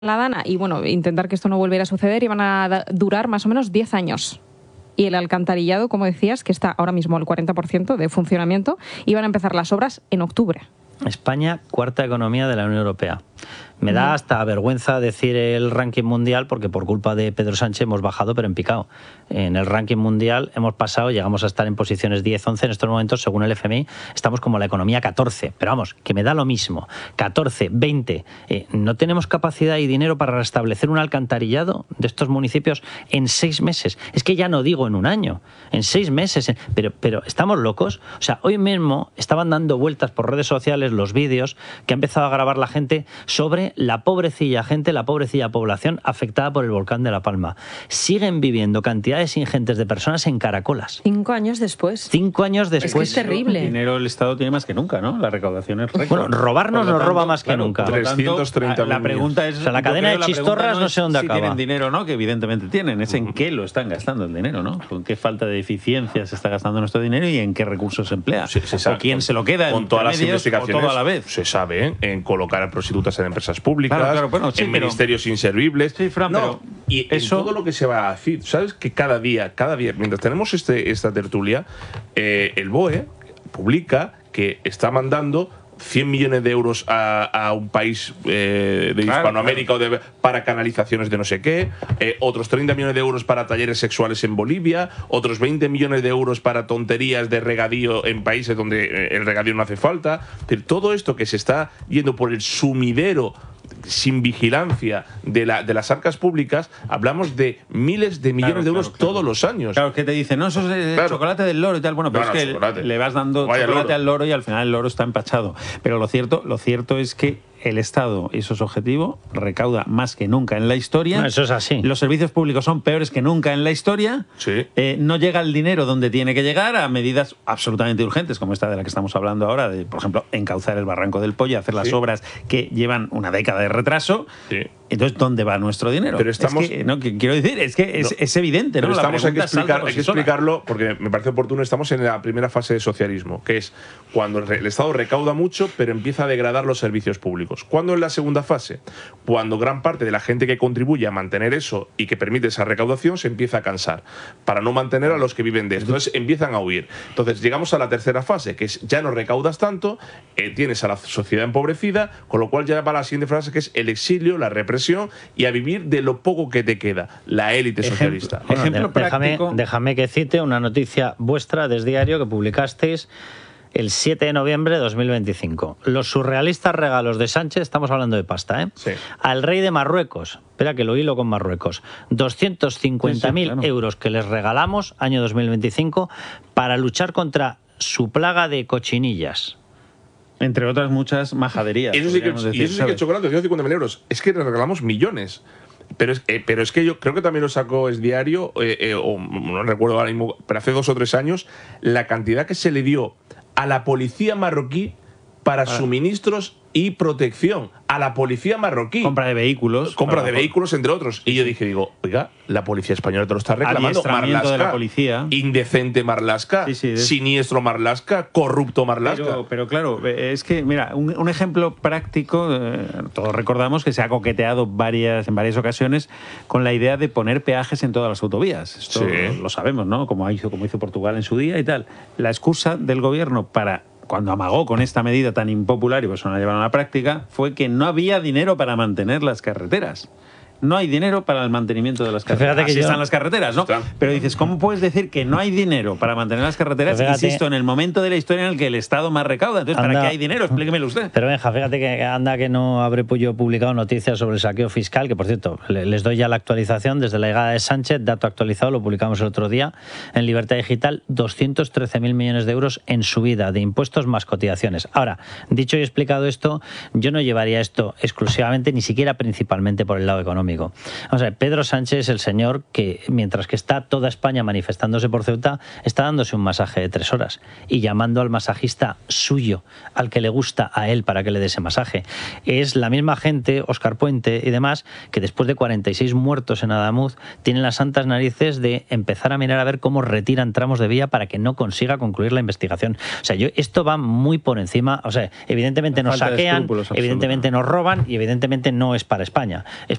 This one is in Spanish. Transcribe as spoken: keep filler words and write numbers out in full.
la Dana y bueno, intentar que esto no volviera a suceder, iban a durar más o menos diez años. Y el alcantarillado, como decías, que está ahora mismo al cuarenta por ciento de funcionamiento, iban a empezar las obras en octubre. España, cuarta economía de la Unión Europea. Me da hasta vergüenza decir el ranking mundial porque por culpa de Pedro Sánchez hemos bajado pero en picado. En el ranking mundial hemos pasado, llegamos a estar en posiciones diez, once, en estos momentos según el F M I estamos como la economía catorce, pero vamos, que me da lo mismo, catorce, veinte. Eh, no tenemos capacidad y dinero para restablecer un alcantarillado de estos municipios en seis meses. Es que ya no digo en un año, en seis meses. Pero, pero ¿estamos locos? O sea, hoy mismo estaban dando vueltas por redes sociales los vídeos que ha empezado a grabar la gente sobre la pobrecilla gente, la pobrecilla población afectada por el volcán de La Palma. Siguen viviendo cantidades ingentes de personas en caracolas. Cinco años después. Cinco años después. Es que es terrible. El dinero del Estado tiene más que nunca, ¿no? La recaudación es récord. Bueno, robarnos nos tanto, roba más claro, que nunca. trescientos treinta La pregunta es... O sea, la cadena de chistorras no, no sé dónde si acaba. tienen dinero o no, que evidentemente tienen. Es en qué lo están gastando el dinero, ¿no? Con qué falta de eficiencia se está gastando nuestro dinero y en qué recursos se emplea. Sí, se sabe, o quién con, se lo queda con en todas las investigaciones, o todo a la vez. Se sabe, ¿eh? En colocar a prostitutas en empresas públicas, claro, claro, bueno, sí, en pero, ministerios inservibles. Sí, Fran, no, pero y eso, en todo lo que se va a decir, ¿sabes? Que cada día, cada día, mientras tenemos este, esta tertulia, eh, el B O E publica que está mandando cien millones de euros a, a un país eh, de claro, Hispanoamérica claro. O de, para canalizaciones de no sé qué, eh, otros treinta millones de euros para talleres sexuales en Bolivia, otros veinte millones de euros para tonterías de regadío en países donde eh, el regadío no hace falta. Es decir, todo esto que se está yendo por el sumidero sin vigilancia de, la, de las arcas públicas, hablamos de miles de millones claro, de euros claro, claro. todos los años. Claro, que te dicen, no, eso es el claro. chocolate del loro y tal. Bueno, pero no, es no, que chocolate. le vas dando Vaya chocolate loro. al loro y al final el loro está empachado. Pero lo cierto, lo cierto es que el Estado, y eso es objetivo, recauda más que nunca en la historia. No, eso es así. Los servicios públicos son peores que nunca en la historia. Sí. Eh, no llega el dinero donde tiene que llegar a medidas absolutamente urgentes, como esta de la que estamos hablando ahora, de, por ejemplo, encauzar el Barranco del Pollo, hacer las sí. obras que llevan una década de retraso. Sí. Entonces, ¿dónde va nuestro dinero? Pero estamos, es que, no, que quiero decir, es que es, no, es evidente, ¿no? Pero estamos, la hay que, explicar, hay que sola. explicarlo, porque me parece oportuno, estamos en la primera fase de socialismo, que es cuando el Estado recauda mucho, pero empieza a degradar los servicios públicos. ¿Cuándo es la segunda fase? Cuando gran parte de la gente que contribuye a mantener eso y que permite esa recaudación se empieza a cansar, para no mantener a los que viven de esto. Entonces empiezan a huir. Entonces llegamos a la tercera fase, que es ya no recaudas tanto, eh, tienes a la sociedad empobrecida, con lo cual ya va la siguiente fase, que es el exilio, la represión y a vivir de lo poco que te queda, la élite socialista. Ejemplo, Bueno, ejemplo de, déjame, práctico. déjame que cite una noticia vuestra de Diario que publicasteis el siete de noviembre de dos mil veinticinco. Los surrealistas regalos de Sánchez, estamos hablando de pasta, ¿eh? Sí. Al rey de Marruecos, espera que lo hilo con Marruecos, doscientos cincuenta mil sí, sí, claro. euros que les regalamos, año dos mil veinticinco, para luchar contra su plaga de cochinillas. Entre otras muchas majaderías. Eso sí que, decir, y eso sí que es chocolate, doscientos cincuenta mil euros. Es que le regalamos millones. Pero es, eh, pero es que yo creo que también lo sacó Es Diario, eh, eh, o no recuerdo ahora mismo, pero hace dos o tres años, la cantidad que se le dio a la policía marroquí para ah. suministros y protección. A la policía marroquí. Compra de vehículos. Compra de vehículos, entre otros. Y yo dije, digo, oiga, la policía española te lo está reclamando. Adiestramiento de la policía. Indecente Marlaska. Sí, sí, es... Siniestro Marlaska. Corrupto Marlaska. Pero, pero claro, es que, mira, un, un ejemplo práctico, eh, todos recordamos que se ha coqueteado varias, en varias ocasiones con la idea de poner peajes en todas las autovías. Esto sí. lo, lo sabemos, ¿no? Como hizo, como hizo Portugal en su día y tal. La excusa del gobierno para... cuando amagó con esta medida tan impopular y pues no la llevaron a la práctica, fue que no había dinero para mantener las carreteras. No hay dinero para el mantenimiento de las carreteras. Fíjate que Así yo... están las carreteras, ¿no? Claro. Pero dices, ¿cómo puedes decir que no hay dinero para mantener las carreteras? Fíjate... Insisto, en el momento de la historia en el que el Estado más recauda. Entonces, anda... ¿para qué hay dinero? Explíquemelo usted. Pero Benja, fíjate que anda que no habré yo publicado noticias sobre el saqueo fiscal, que por cierto, les doy ya la actualización desde la llegada de Sánchez, dato actualizado, lo publicamos el otro día, en Libertad Digital, doscientos trece mil millones de euros en subida de impuestos más cotizaciones. Ahora, dicho y explicado esto, yo no llevaría esto exclusivamente, ni siquiera principalmente por el lado económico. conmigo. Vamos a ver, Pedro Sánchez es el señor que, mientras que está toda España manifestándose por Ceuta, está dándose un masaje de tres horas y llamando al masajista suyo, al que le gusta a él para que le dé ese masaje. Es la misma gente, Óscar Puente y demás, que después de cuarenta y seis muertos en Adamuz, tienen las santas narices de empezar a mirar a ver cómo retiran tramos de vía para que no consiga concluir la investigación. O sea, yo esto va muy por encima. O sea, evidentemente nos saquean, evidentemente nos roban y evidentemente no es para España. Es